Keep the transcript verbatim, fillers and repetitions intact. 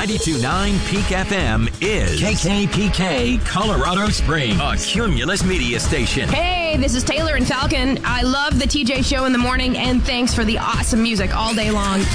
ninety-two point nine Peak F M is K K P K Colorado Springs, a Cumulus media station. Hey, this is Taylor and Falcon. I love the T J Show in the morning, and thanks for the awesome music all day long.